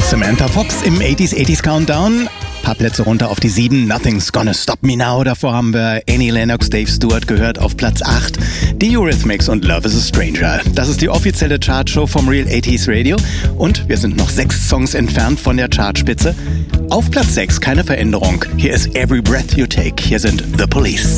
Samantha Fox im 80s Countdown. Paar Plätze runter auf die 7, Nothing's Gonna Stop Me Now. Davor haben wir Annie Lennox, Dave Stewart gehört auf Platz 8. Die Eurythmics und Love is a Stranger. Das ist die offizielle Chartshow vom Real 80s Radio. Und wir sind noch 6 Songs entfernt von der Chartspitze. Auf Platz 6 keine Veränderung. Hier ist Every Breath You Take. Hier sind The Police.